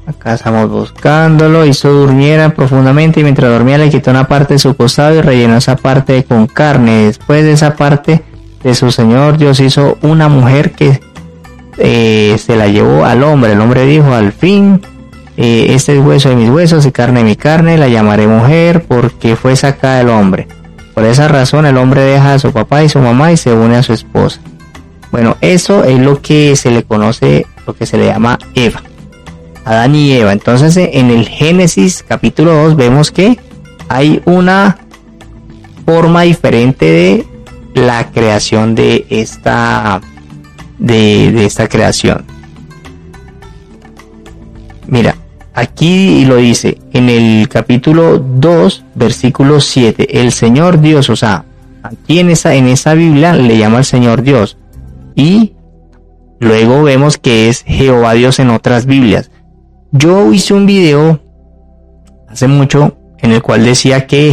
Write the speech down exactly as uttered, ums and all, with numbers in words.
Acá estamos buscándolo. Hizo durmiera profundamente y mientras dormía le quitó una parte de su costado y rellenó esa parte con carne. Después de esa parte de su Señor Dios hizo una mujer que eh, se la llevó al hombre. El hombre dijo: al fin, eh, este es hueso de mis huesos y carne de mi carne, la llamaré mujer porque fue sacada del hombre. Por esa razón el hombre deja a su papá y su mamá y se une a su esposa. Bueno, eso es lo que se le conoce, lo que se le llama Eva, Adán y Eva. Entonces en el Génesis capítulo dos vemos que hay una forma diferente de la creación de esta de, de esta creación. Mira, aquí lo dice en el capítulo dos versículo siete, el Señor Dios, o sea, aquí en esa en esa Biblia le llama al Señor Dios, y luego vemos que es Jehová Dios en otras Biblias. Yo hice un video hace mucho en el cual decía que